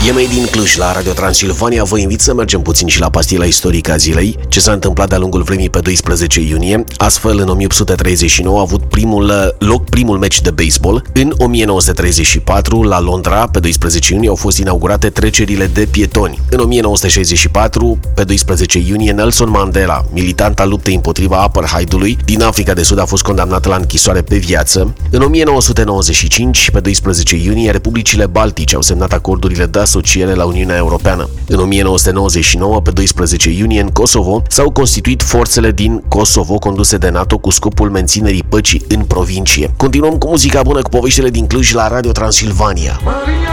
E mai din Cluj, la Radio Transilvania. Vă invit să mergem puțin și la pastila istorică a zilei, ce s-a întâmplat de-a lungul vremii pe 12 iunie. Astfel, în 1839 a avut primul meci de baseball. În 1934, la Londra, pe 12 iunie, au fost inaugurate trecerile de pietoni. În 1964, pe 12 iunie, Nelson Mandela, militant al luptei împotriva apartheidului din Africa de Sud, a fost condamnat la închisoare pe viață. În 1995, pe 12 iunie, Republicile Baltice au semnat acordurile de asociere la Uniunea Europeană. În 1999, pe 12 iunie, în Kosovo, s-au constituit forțele din Kosovo conduse de NATO cu scopul menținerii păcii în provincie. Continuăm cu muzica bună, cu poveștile din Cluj la Radio Transilvania.